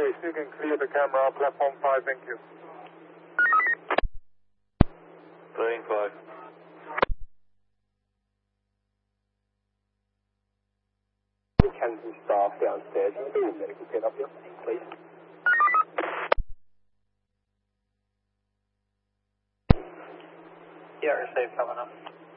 Yes, you can clear the camera, platform 5, thank you. Clearing 5. Kensington staff downstairs. Can you do a medical get up here, please? Yeah, safe coming up.